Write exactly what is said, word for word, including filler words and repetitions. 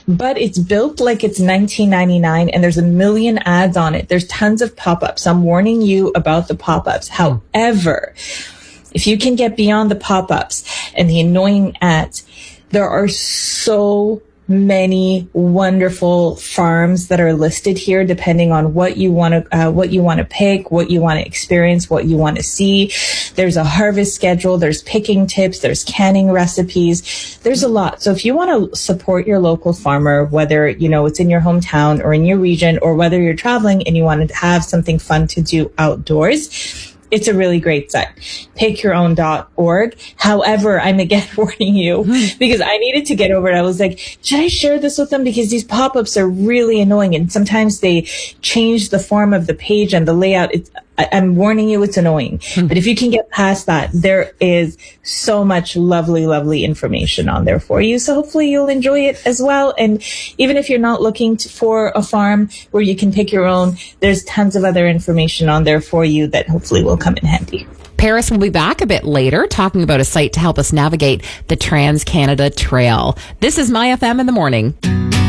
but it's built like it's nineteen ninety-nine and there's a million ads on it. There's tons of pop-ups. I'm warning you about the pop-ups. However, if you can get beyond the pop-ups and the annoying ads, there are so many wonderful farms that are listed here, depending on what you want to, uh, what you want to pick, what you want to experience, what you want to see. There's a harvest schedule. There's picking tips. There's canning recipes. There's a lot. So if you want to support your local farmer, whether, you know, it's in your hometown or in your region, or whether you're traveling and you want to have something fun to do outdoors, it's a really great site. pick your own dot org. However, I'm again warning you because I needed to get over it. I was like, should I share this with them? Because these pop-ups are really annoying. And sometimes they change the form of the page and the layout. It's, I, I'm warning you, it's annoying. Hmm. But if you can get past that, there is so much lovely, lovely information on there for you. So hopefully you'll enjoy it as well. And even if you're not looking to, for a farm where you can pick your own, there's tons of other information on there for you that hopefully will come in handy. Paris will be back a bit later talking about a site to help us navigate the Trans-Canada Trail. This is My F M in the Morning.